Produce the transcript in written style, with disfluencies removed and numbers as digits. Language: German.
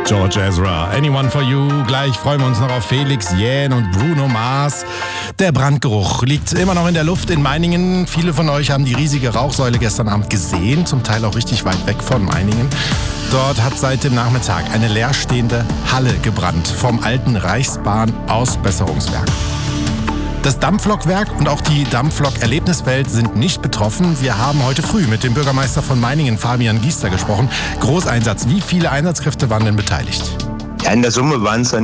George Ezra, Anyone for You. Gleich freuen wir uns noch auf Felix Jähn und Bruno Mars. Der Brandgeruch liegt immer noch in der Luft in Meiningen. Viele von euch haben die riesige Rauchsäule gestern Abend gesehen, zum Teil auch richtig weit weg von Meiningen. Dort hat seit dem Nachmittag eine leerstehende Halle gebrannt vom alten Reichsbahn-Ausbesserungswerk. Das Dampflokwerk und auch die Dampflok-Erlebniswelt sind nicht betroffen. Wir haben heute früh mit dem Bürgermeister von Meiningen, Fabian Giester, gesprochen. Großeinsatz. Wie viele Einsatzkräfte waren denn beteiligt? Ja, in der Summe waren es